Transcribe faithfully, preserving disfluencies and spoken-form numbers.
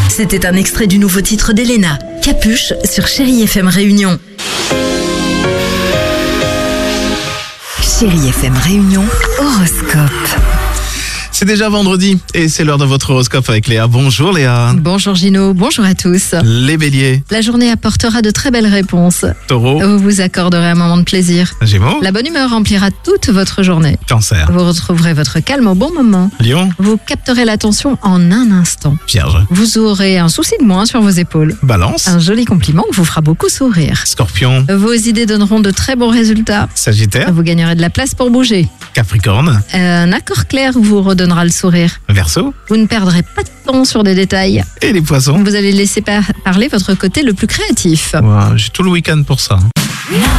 C'était un extrait du nouveau titre d'Elena, Capuche, sur Chérie F M Réunion. Chérie F M Réunion, horoscope. C'est déjà vendredi et c'est l'heure de votre horoscope avec Léa. Bonjour Léa. Bonjour Gino, bonjour à tous. Les béliers. La journée apportera de très belles réponses. Taureau. Vous vous accorderez un moment de plaisir. Gémeaux. La bonne humeur remplira toute votre journée. Cancer. Vous retrouverez votre calme au bon moment. Lion. Vous capterez l'attention en un instant. Vierge. Vous aurez un souci de moins sur vos épaules. Balance. Un joli compliment vous fera beaucoup sourire. Scorpion. Vos idées donneront de très bons résultats. Sagittaire. Vous gagnerez de la place pour bouger. Capricorne. Un accord clair vous redonnera le sourire. Verseau. Vous ne perdrez pas de temps sur des détails. Et les poissons. Vous allez laisser par- parler votre côté le plus créatif. Ouais, j'ai tout le week-end pour ça.